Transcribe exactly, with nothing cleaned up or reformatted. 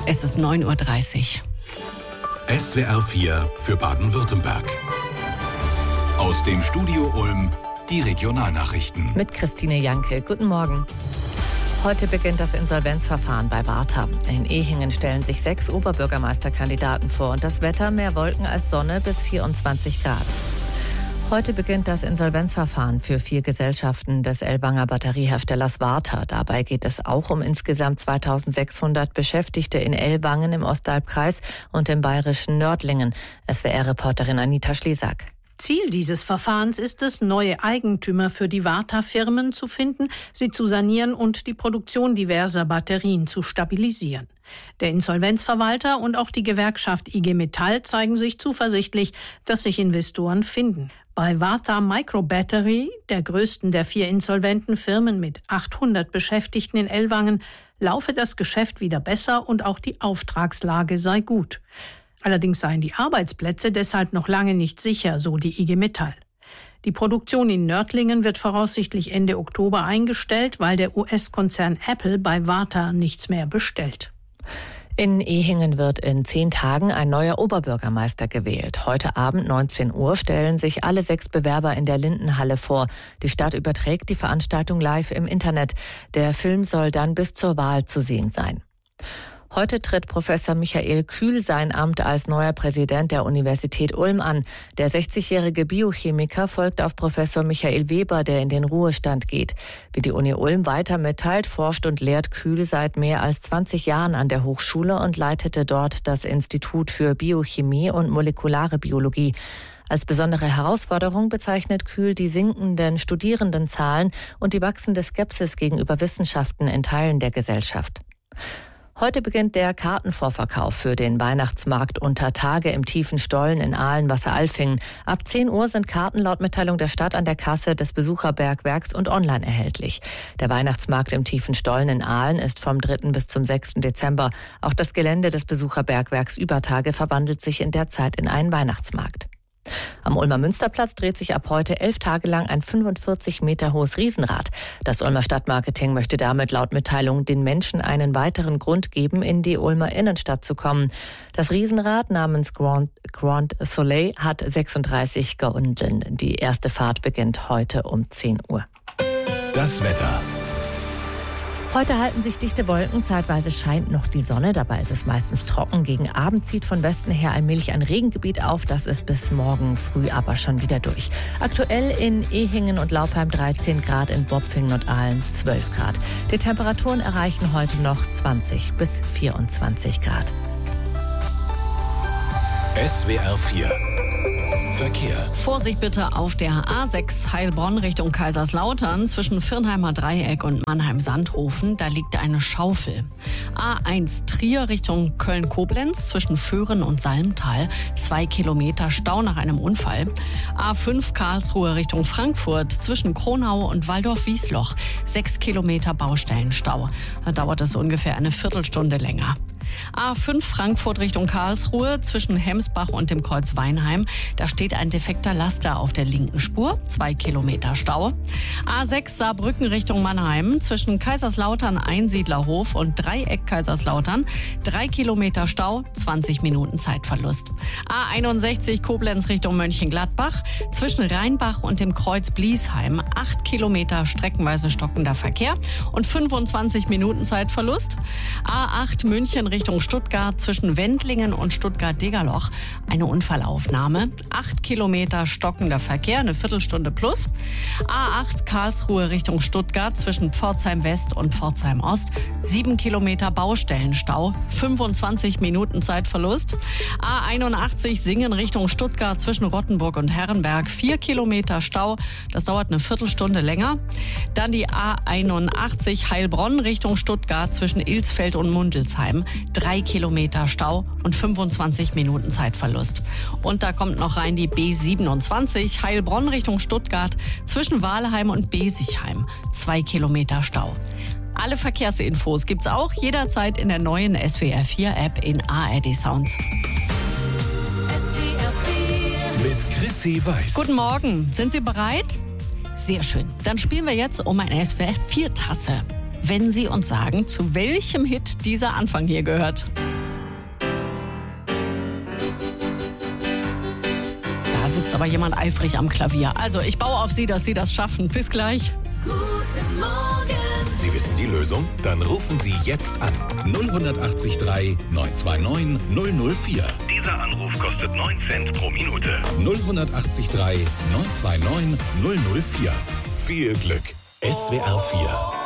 Es ist neun Uhr dreißig. S W R vier für Baden-Württemberg. Aus dem Studio Ulm die Regionalnachrichten. Mit Christine Janke. Guten Morgen. Heute beginnt das Insolvenzverfahren bei Varta. In Ehingen stellen sich sechs Oberbürgermeisterkandidaten vor und das Wetter mehr Wolken als Sonne bis vierundzwanzig Grad. Heute beginnt das Insolvenzverfahren für vier Gesellschaften des Ellwanger Batterieherstellers Varta. Dabei geht es auch um insgesamt zweitausendsechshundert Beschäftigte in Ellwangen im Ostalbkreis und im bayerischen Nördlingen. S W R-Reporterin Anita Schlesak. Ziel dieses Verfahrens ist es, neue Eigentümer für die Varta-Firmen zu finden, sie zu sanieren und die Produktion diverser Batterien zu stabilisieren. Der Insolvenzverwalter und auch die Gewerkschaft I G Metall zeigen sich zuversichtlich, dass sich Investoren finden. Bei Varta Microbattery, der größten der vier insolventen Firmen mit achthundert Beschäftigten in Ellwangen, laufe das Geschäft wieder besser und auch die Auftragslage sei gut. Allerdings seien die Arbeitsplätze deshalb noch lange nicht sicher, so die I G Metall. Die Produktion in Nördlingen wird voraussichtlich Ende Oktober eingestellt, weil der U S-Konzern Apple bei Varta nichts mehr bestellt. In Ehingen wird in zehn Tagen ein neuer Oberbürgermeister gewählt. Heute Abend neunzehn Uhr stellen sich alle sechs Bewerber in der Lindenhalle vor. Die Stadt überträgt die Veranstaltung live im Internet. Der Film soll dann bis zur Wahl zu sehen sein. Heute tritt Professor Michael Kühl sein Amt als neuer Präsident der Universität Ulm an. Der sechzigjährige Biochemiker folgt auf Professor Michael Weber, der in den Ruhestand geht. Wie die Uni Ulm weiter mitteilt, forscht und lehrt Kühl seit mehr als zwanzig Jahren an der Hochschule und leitete dort das Institut für Biochemie und molekulare Biologie. Als besondere Herausforderung bezeichnet Kühl die sinkenden Studierendenzahlen und die wachsende Skepsis gegenüber Wissenschaften in Teilen der Gesellschaft. Heute beginnt der Kartenvorverkauf für den Weihnachtsmarkt unter Tage im tiefen Stollen in Ahlen-Wasseralfingen. Ab zehn Uhr sind Karten laut Mitteilung der Stadt an der Kasse des Besucherbergwerks und online erhältlich. Der Weihnachtsmarkt im tiefen Stollen in Ahlen ist vom dritten bis zum sechsten Dezember. Auch das Gelände des Besucherbergwerks über Tage verwandelt sich in der Zeit in einen Weihnachtsmarkt. Am Ulmer Münsterplatz dreht sich ab heute elf Tage lang ein fünfundvierzig Meter hohes Riesenrad. Das Ulmer Stadtmarketing möchte damit laut Mitteilung den Menschen einen weiteren Grund geben, in die Ulmer Innenstadt zu kommen. Das Riesenrad namens Grand, Grand Soleil hat sechsunddreißig Gondeln. Die erste Fahrt beginnt heute um zehn Uhr. Das Wetter. Heute halten sich dichte Wolken, zeitweise scheint noch die Sonne, dabei ist es meistens trocken. Gegen Abend zieht von Westen her allmählich ein Regengebiet auf, das ist bis morgen früh aber schon wieder durch. Aktuell in Ehingen und Laupheim dreizehn Grad, in Bopfingen und Ahlen zwölf Grad. Die Temperaturen erreichen heute noch zwanzig bis vierundzwanzig Grad. S W R vier Verkehr. Vorsicht bitte auf der A sechs Heilbronn Richtung Kaiserslautern zwischen Firnheimer Dreieck und Mannheim-Sandhofen. Da liegt eine Schaufel. A eins Trier Richtung Köln-Koblenz zwischen Föhren und Salmtal. Zwei Kilometer Stau nach einem Unfall. A fünf Karlsruhe Richtung Frankfurt zwischen Kronau und Waldorf-Wiesloch. Sechs Kilometer Baustellenstau. Da dauert es ungefähr eine Viertelstunde länger. A fünf Frankfurt Richtung Karlsruhe zwischen Hemsbach und dem Kreuz Weinheim. Da steht ein defekter Laster auf der linken Spur. Zwei Kilometer Stau. A sechs Saarbrücken Richtung Mannheim zwischen Kaiserslautern Einsiedlerhof und Dreieck Kaiserslautern. Drei Kilometer Stau, zwanzig Minuten Zeitverlust. A einundsechzig Koblenz Richtung Mönchengladbach zwischen Rheinbach und dem Kreuz Bliesheim. Acht Kilometer streckenweise stockender Verkehr und fünfundzwanzig Minuten Zeitverlust. A acht München Richtung Stuttgart zwischen Wendlingen und Stuttgart-Degerloch. Eine Unfallaufnahme. Acht Kilometer stockender Verkehr, eine Viertelstunde plus. A acht Karlsruhe Richtung Stuttgart zwischen Pforzheim West und Pforzheim Ost. Sieben Kilometer Baustellenstau, fünfundzwanzig Minuten Zeitverlust. A einundachtzig Singen Richtung Stuttgart zwischen Rottenburg und Herrenberg. Vier Kilometer Stau, das dauert eine Viertelstunde länger. Dann die A einundachtzig Heilbronn Richtung Stuttgart zwischen Ilsfeld und Mundelsheim. Drei Kilometer Stau und fünfundzwanzig Minuten Zeitverlust. Und da kommt noch rein die B siebenundzwanzig Heilbronn Richtung Stuttgart zwischen Wahlheim und Besigheim. Zwei Kilometer Stau. Alle Verkehrsinfos gibt's auch jederzeit in der neuen S W R vier App in A R D Sounds. S W R vier mit Chrissy Weiß. Guten Morgen. Sind Sie bereit? Sehr schön. Dann spielen wir jetzt um eine S W R vier Tasse. Wenn Sie uns sagen, zu welchem Hit dieser Anfang hier gehört. sitzt aber jemand eifrig am Klavier. Also ich baue auf Sie, dass Sie das schaffen. Bis gleich. Guten Morgen. Sie wissen die Lösung? Dann rufen Sie jetzt an. null acht drei neun zwei neun null null vier. Dieser Anruf kostet neun Cent pro Minute. null acht drei neun zwei neun null null vier. Viel Glück. S W R vier.